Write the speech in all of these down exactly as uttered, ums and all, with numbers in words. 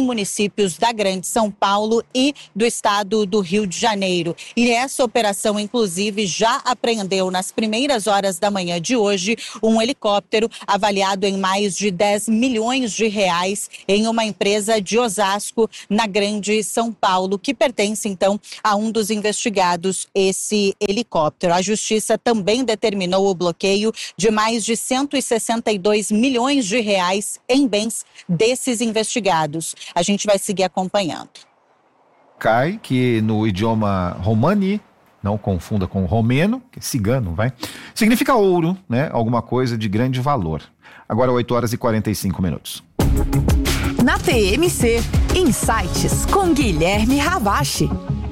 municípios da Grande São Paulo e do estado do Rio de Janeiro. E essa operação, inclusive, já apreendeu nas primeiras horas da manhã de hoje um helicóptero avaliado em mais de dez milhões de reais em uma empresa de Osasco, na Grande São Paulo, que pertence então a um dos investigados, esse helicóptero. A Justiça também determinou o bloqueio de mais de cento e sessenta e dois milhões de reais em bens desses investigados. A gente vai seguir acompanhando. Cai, que no idioma romani, não confunda com romeno, que é cigano, vai, significa ouro, né? Alguma coisa de grande valor. Agora oito horas e quarenta e cinco minutos. Na T M C, Insights com Guilherme Ravache.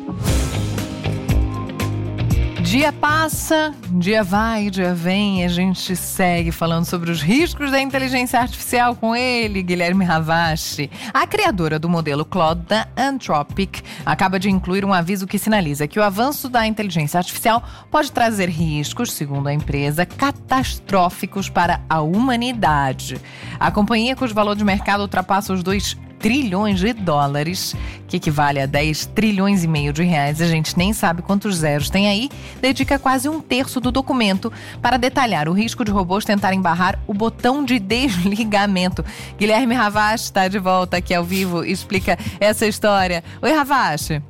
Dia passa, dia vai, dia vem, e a gente segue falando sobre os riscos da inteligência artificial com ele, Guilherme Ravache. A criadora do modelo Claude da Anthropic acaba de incluir um aviso que sinaliza que o avanço da inteligência artificial pode trazer riscos, segundo a empresa, catastróficos para a humanidade. A companhia, cujo valor de mercado ultrapassa os dois trilhões de dólares, que equivale a dez trilhões e meio de reais, a gente nem sabe quantos zeros tem aí, dedica quase um terço do documento para detalhar o risco de robôs tentarem barrar o botão de desligamento. Guilherme Ravache está de volta aqui ao vivo e explica essa história. Oi, Ravache.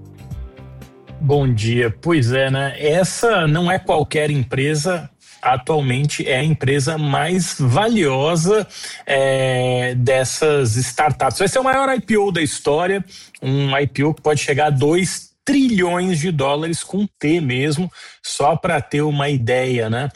Bom dia. Pois é, né? Essa não é qualquer empresa. Atualmente é a empresa mais valiosa é, dessas startups. Vai ser o maior I P O da história, um I P O que pode chegar a dois trilhões de dólares com T mesmo, só para ter uma ideia, né?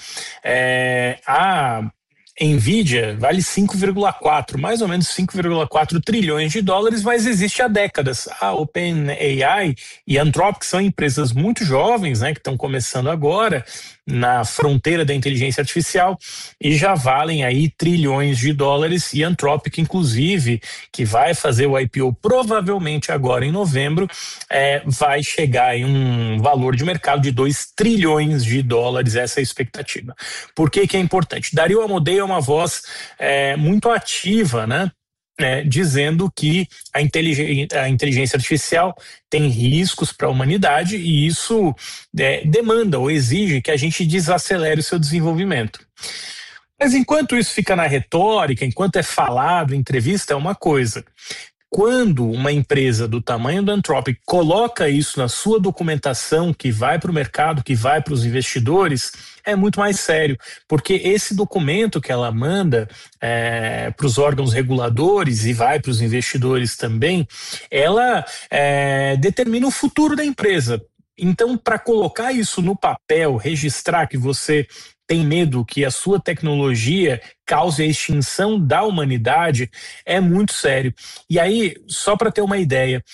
É, a Nvidia vale cinco vírgula quatro, mais ou menos cinco vírgula quatro trilhões de dólares, mas existe há décadas. A OpenAI e a Anthropic são empresas muito jovens, né, que estão começando agora na fronteira da inteligência artificial e já valem aí trilhões de dólares. E a Anthropic, inclusive, que vai fazer o I P O provavelmente agora em novembro, é, vai chegar em um valor de mercado de dois trilhões de dólares, essa é a expectativa. Por que que é importante? Dario Amodei é uma voz é, muito ativa, né? É, dizendo que a inteligência, a inteligência artificial tem riscos para a humanidade e isso é, demanda ou exige que a gente desacelere o seu desenvolvimento. Mas enquanto isso fica na retórica, enquanto é falado em entrevista, é uma coisa. Quando uma empresa do tamanho da Anthropic coloca isso na sua documentação, que vai para o mercado, que vai para os investidores, é muito mais sério, porque esse documento que ela manda é, para os órgãos reguladores e vai para os investidores também, ela é, determina o futuro da empresa. Então, para colocar isso no papel, registrar que você tem medo que a sua tecnologia cause a extinção da humanidade, é muito sério. E aí, só para ter uma ideia,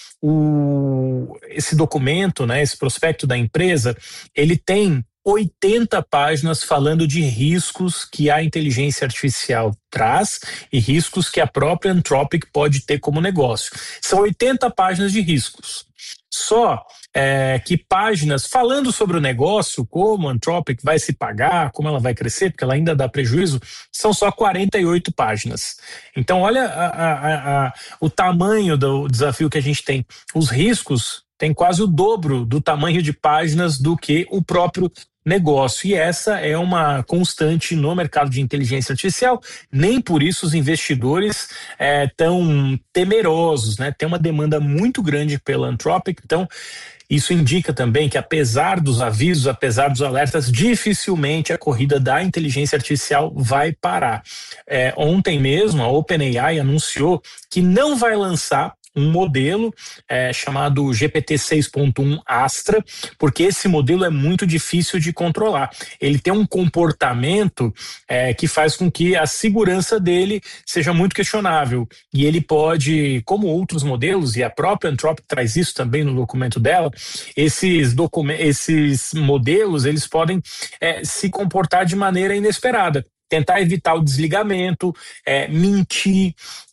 o, esse documento, né, esse prospecto da empresa, ele tem oitenta páginas falando de riscos que a inteligência artificial traz e riscos que a própria Anthropic pode ter como negócio. São oitenta páginas de riscos. Só é, que páginas falando sobre o negócio, como a Anthropic vai se pagar, como ela vai crescer, porque ela ainda dá prejuízo, são só quarenta e oito páginas. Então olha a, a, a, o tamanho do desafio que a gente tem. Os riscos têm quase o dobro do tamanho de páginas do que o próprio negócio, e essa é uma constante no mercado de inteligência artificial. Nem por isso os investidores é, tão temerosos, né? Tem uma demanda muito grande pela Anthropic, então isso indica também que, apesar dos avisos, apesar dos alertas, dificilmente a corrida da inteligência artificial vai parar. É, ontem mesmo a OpenAI anunciou que não vai lançar um modelo é, chamado G P T seis ponto um Astra, porque esse modelo é muito difícil de controlar. Ele tem um comportamento é, que faz com que a segurança dele seja muito questionável. E ele pode, como outros modelos, e a própria Anthropic traz isso também no documento dela, esses, docu- esses modelos eles podem é, se comportar de maneira inesperada. Tentar evitar o desligamento, é, mentir,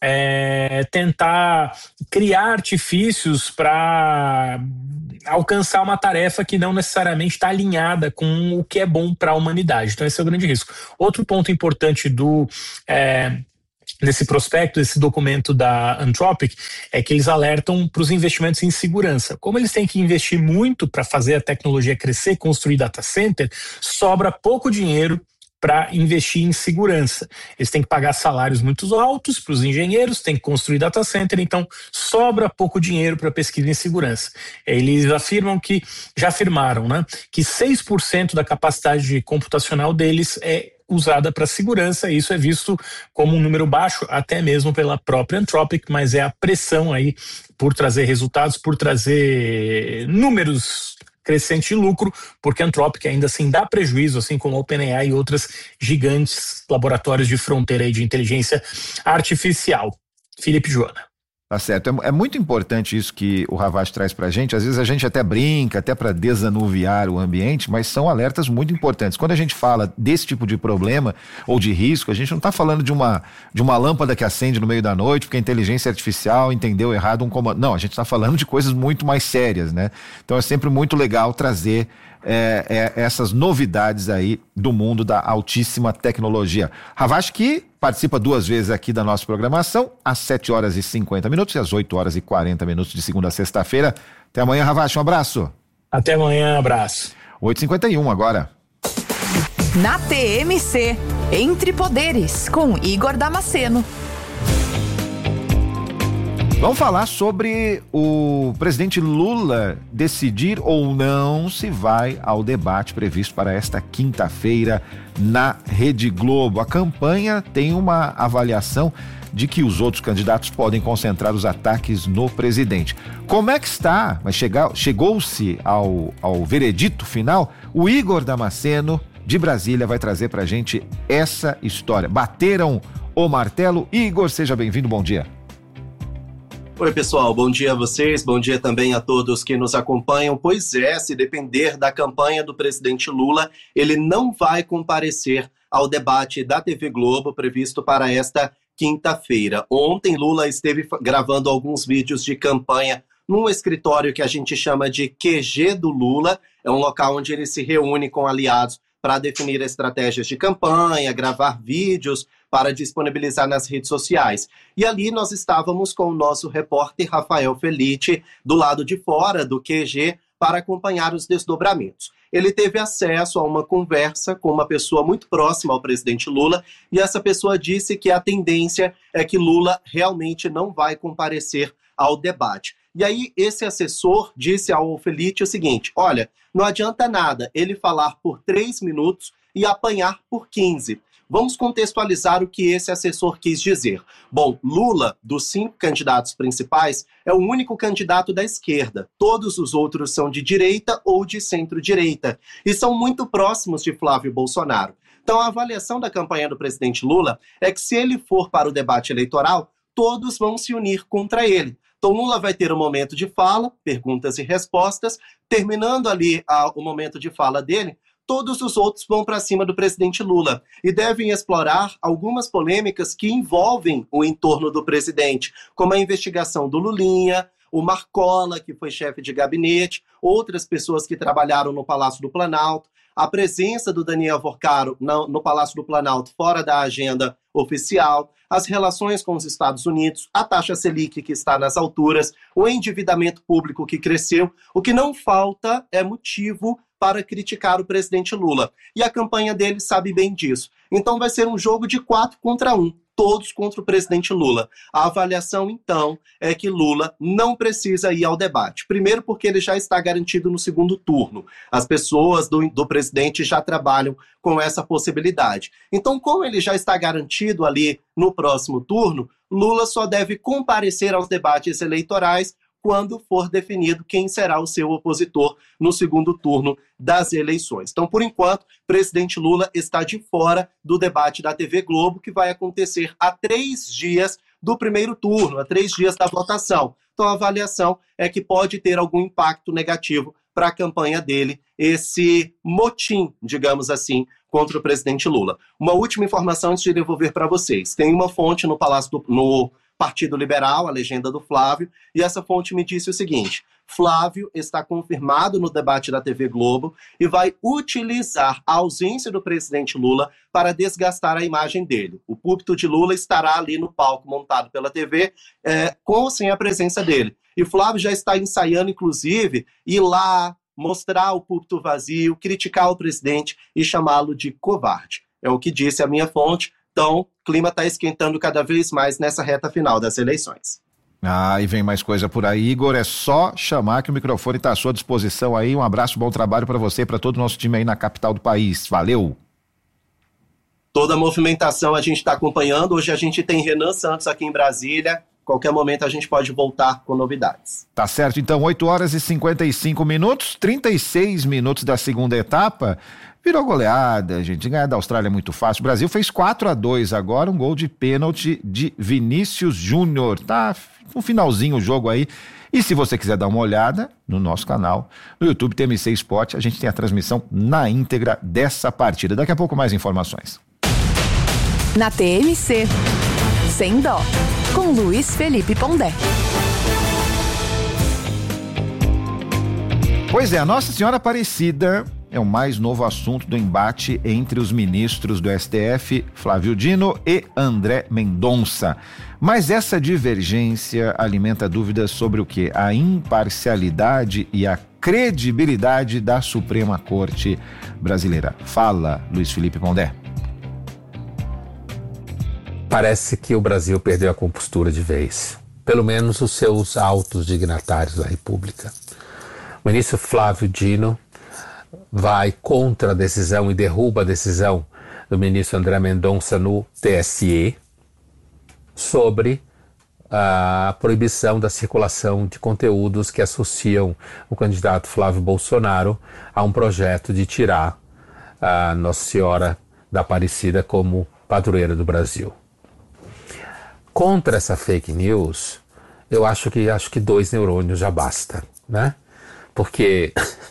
é, tentar criar artifícios para alcançar uma tarefa que não necessariamente está alinhada com o que é bom para a humanidade. Então esse é o grande risco. Outro ponto importante do, é, nesse prospecto, esse documento da Anthropic, é que eles alertam para os investimentos em segurança. Como eles têm que investir muito para fazer a tecnologia crescer, construir data center, sobra pouco dinheiro para investir em segurança. Eles têm que pagar salários muito altos para os engenheiros, têm que construir data center, então sobra pouco dinheiro para pesquisa em segurança. Eles afirmam que, já afirmaram, né, que seis por cento da capacidade computacional deles é usada para segurança, e isso é visto como um número baixo, até mesmo pela própria Anthropic, mas é a pressão aí por trazer resultados, por trazer números crescente lucro, porque a Anthropic ainda assim dá prejuízo, assim como a OpenAI e outras gigantes laboratórios de fronteira aí de inteligência artificial. Felipe Joana. Tá certo, é, é muito importante isso que o Havas traz pra gente. Às vezes a gente até brinca, até para desanuviar o ambiente, mas são alertas muito importantes. Quando a gente fala desse tipo de problema ou de risco, a gente não está falando de uma, de uma lâmpada que acende no meio da noite porque a inteligência artificial entendeu errado um comando. Não, a gente está falando de coisas muito mais sérias, né? Então é sempre muito legal trazer é, é, essas novidades aí do mundo da altíssima tecnologia. Havas, que participa duas vezes aqui da nossa programação, às sete horas e cinquenta minutos e às oito horas e quarenta minutos de segunda a sexta-feira. Até amanhã, Havas, um abraço. Até amanhã, abraço. oito e cinquenta e um agora. Na T M C, Entre Poderes, com Igor Damasceno. Vamos falar sobre o presidente Lula decidir ou não se vai ao debate previsto para esta quinta-feira na Rede Globo. A campanha tem uma avaliação de que os outros candidatos podem concentrar os ataques no presidente. Como é que está? Mas chegar, chegou-se ao, ao veredito final? O Igor Damasceno, de Brasília, vai trazer pra gente essa história. Bateram o martelo? Igor, seja bem-vindo, bom dia. Oi, pessoal, bom dia a vocês, bom dia também a todos que nos acompanham. Pois é, se depender da campanha do presidente Lula, ele não vai comparecer ao debate da T V Globo previsto para esta quinta-feira. Ontem, Lula esteve gravando alguns vídeos de campanha num escritório que a gente chama de Q G do Lula. É um local onde ele se reúne com aliados para definir estratégias de campanha, gravar vídeos para disponibilizar nas redes sociais. E ali nós estávamos com o nosso repórter Rafael Felice do lado de fora do Q G para acompanhar os desdobramentos. Ele teve acesso a uma conversa com uma pessoa muito próxima ao presidente Lula, e essa pessoa disse que a tendência é que Lula realmente não vai comparecer ao debate. E aí esse assessor disse ao Felice o seguinte: olha, não adianta nada ele falar por três minutos e apanhar por quinze. Vamos contextualizar o que esse assessor quis dizer. Bom, Lula, dos cinco candidatos principais, é o único candidato da esquerda. Todos os outros são de direita ou de centro-direita e são muito próximos de Flávio Bolsonaro. Então a avaliação da campanha do presidente Lula é que se ele for para o debate eleitoral, todos vão se unir contra ele. Então Lula vai ter um momento de fala, perguntas e respostas, terminando ali ah, o momento de fala dele, todos os outros vão para cima do presidente Lula e devem explorar algumas polêmicas que envolvem o entorno do presidente, como a investigação do Lulinha, o Marcola, que foi chefe de gabinete, outras pessoas que trabalharam no Palácio do Planalto, a presença do Daniel Vorcaro no, no Palácio do Planalto fora da agenda oficial, as relações com os Estados Unidos, a taxa Selic que está nas alturas, o endividamento público que cresceu. O que não falta é motivo para criticar o presidente Lula. E a campanha dele sabe bem disso. Então vai ser um jogo de quatro contra um, todos contra o presidente Lula. A avaliação, então, é que Lula não precisa ir ao debate. Primeiro porque ele já está garantido no segundo turno. As pessoas do, do presidente já trabalham com essa possibilidade. Então, como ele já está garantido ali no próximo turno, Lula só deve comparecer aos debates eleitorais quando for definido quem será o seu opositor no segundo turno das eleições. Então, por enquanto, o presidente Lula está de fora do debate da T V Globo, que vai acontecer a três dias do primeiro turno, a três dias da votação. Então, a avaliação é que pode ter algum impacto negativo para a campanha dele, esse motim, digamos assim, contra o presidente Lula. Uma última informação antes de devolver para vocês. Tem uma fonte no Palácio do, no Partido Liberal, a legenda do Flávio, e essa fonte me disse o seguinte: Flávio está confirmado no debate da T V Globo e vai utilizar a ausência do presidente Lula para desgastar a imagem dele. O púlpito de Lula estará ali no palco montado pela T V, é, com ou sem a presença dele. E Flávio já está ensaiando, inclusive, ir lá, mostrar o púlpito vazio, criticar o presidente e chamá-lo de covarde. É o que disse a minha fonte. Então, o clima está esquentando cada vez mais nessa reta final das eleições. Ah, e vem mais coisa por aí, Igor, é só chamar que o microfone está à sua disposição aí. Um abraço, bom trabalho para você e para todo o nosso time aí na capital do país. Valeu! Toda a movimentação a gente está acompanhando. Hoje a gente tem Renan Santos aqui em Brasília. Qualquer momento a gente pode voltar com novidades. Tá certo, então oito horas e cinquenta e cinco minutos, trinta e seis minutos da segunda etapa. Virou goleada, gente. Ganhar da Austrália é muito fácil. O Brasil fez quatro a dois agora, um gol de pênalti de Vinícius Júnior. Tá no finalzinho o jogo aí. E se você quiser dar uma olhada no nosso canal, no YouTube T M C Sport, a gente tem a transmissão na íntegra dessa partida. Daqui a pouco mais informações. Na T M C, Sem Dó, com Luiz Felipe Pondé. Pois é, a Nossa Senhora Aparecida é o mais novo assunto do embate entre os ministros do S T F, Flávio Dino e André Mendonça. Mas essa divergência alimenta dúvidas sobre o quê? A imparcialidade e a credibilidade da Suprema Corte Brasileira. Fala, Luiz Felipe Pondé. Parece que o Brasil perdeu a compostura de vez. Pelo menos os seus altos dignatários da República. O ministro Flávio Dino vai contra a decisão e derruba a decisão do ministro André Mendonça no T S E sobre a proibição da circulação de conteúdos que associam o candidato Flávio Bolsonaro a um projeto de tirar a Nossa Senhora da Aparecida como padroeira do Brasil. Contra essa fake news, eu acho que, acho que dois neurônios já basta, né? Porque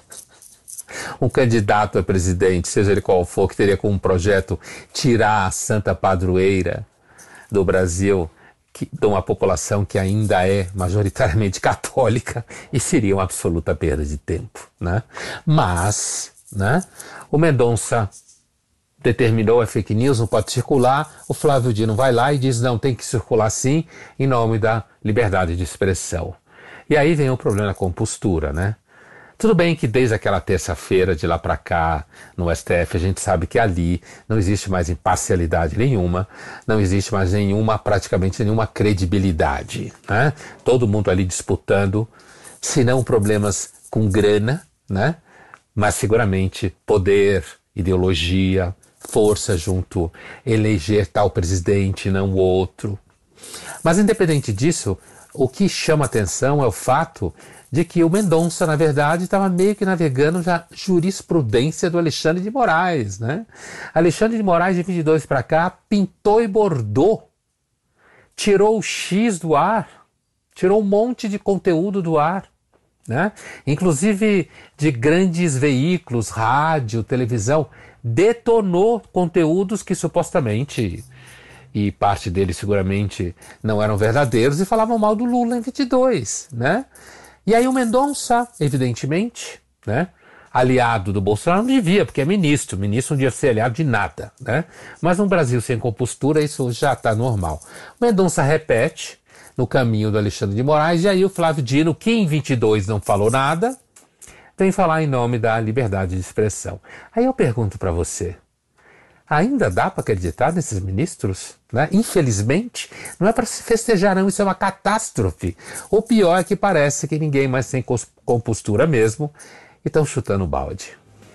um candidato a presidente, seja ele qual for, que teria como projeto tirar a santa padroeira do Brasil, que, de uma população que ainda é majoritariamente católica, e seria uma absoluta perda de tempo, né? Mas, né, o Mendonça determinou a fake news, não pode circular, o Flávio Dino vai lá e diz, não, tem que circular sim, em nome da liberdade de expressão. E aí vem o problema da compostura, né? Tudo bem que desde aquela terça-feira de lá para cá, no S T F, a gente sabe que ali não existe mais imparcialidade nenhuma, não existe mais nenhuma, praticamente nenhuma credibilidade, né? Todo mundo ali disputando, se não problemas com grana, né? Mas seguramente poder, ideologia, força junto, eleger tal presidente, não o outro. Mas independente disso, o que chama atenção é o fato de que o Mendonça, na verdade, estava meio que navegando já jurisprudência do Alexandre de Moraes, né? Alexandre de Moraes, de vinte e dois para cá, pintou e bordou, tirou o X do ar, tirou um monte de conteúdo do ar, né? Inclusive de grandes veículos, rádio, televisão, detonou conteúdos que supostamente, e parte deles seguramente não eram verdadeiros, e falavam mal do Lula em vinte e dois, né? E aí o Mendonça, evidentemente, né, aliado do Bolsonaro, não devia, porque é ministro, ministro não devia ser aliado de nada, né? Mas no Brasil sem compostura isso já está normal. O Mendonça repete no caminho do Alexandre de Moraes, e aí o Flávio Dino, que em vinte e dois não falou nada, vem falar em nome da liberdade de expressão. Aí eu pergunto para você, ainda dá para acreditar nesses ministros? Né? Infelizmente, não é para se festejar não, isso é uma catástrofe. O pior é que parece que ninguém mais tem compostura mesmo e estão chutando o balde.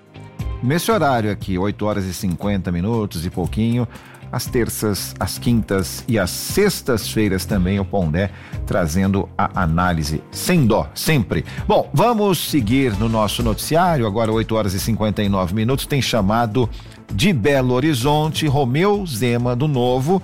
Nesse horário aqui, oito horas e cinquenta minutos e pouquinho, às terças, às quintas e às sextas-feiras também o Pondé trazendo a análise sem dó, sempre. Bom, vamos seguir no nosso noticiário, agora oito horas e cinquenta e nove minutos, tem chamado de Belo Horizonte, Romeu Zema do Novo,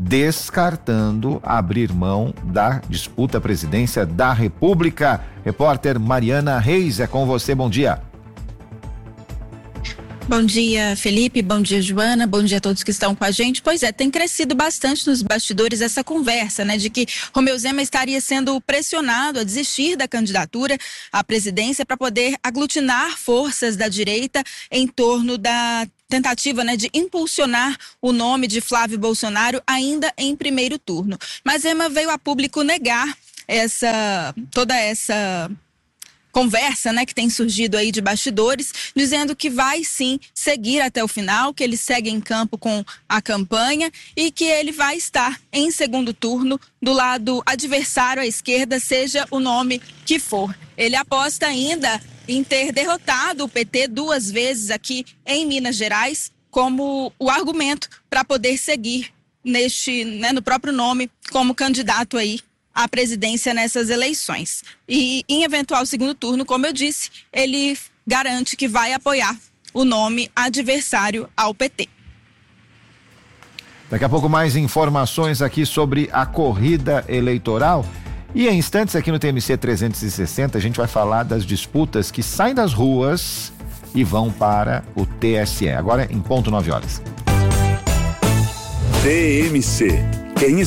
descartando abrir mão da disputa à presidência da República. Repórter Mariana Reis, é com você, bom dia. Bom dia, Felipe, bom dia, Joana, bom dia a todos que estão com a gente. Pois é, tem crescido bastante nos bastidores essa conversa, né, de que Romeu Zema estaria sendo pressionado a desistir da candidatura à presidência para poder aglutinar forças da direita em torno da tentativa, né, de impulsionar o nome de Flávio Bolsonaro ainda em primeiro turno. Mas Zema veio a público negar essa, toda essa conversa, né, que tem surgido aí de bastidores, dizendo que vai sim seguir até o final, que ele segue em campo com a campanha e que ele vai estar em segundo turno do lado adversário à esquerda, seja o nome que for. Ele aposta ainda em ter derrotado o P T duas vezes aqui em Minas Gerais como o argumento para poder seguir neste, né, no próprio nome como candidato aí à presidência nessas eleições. E em eventual segundo turno, como eu disse, ele garante que vai apoiar o nome adversário ao P T. Daqui a pouco mais informações aqui sobre a corrida eleitoral. E em instantes aqui no T M C trezentos e sessenta a gente vai falar das disputas que saem das ruas e vão para o T S E. Agora em ponto nove horas. T M C. Quem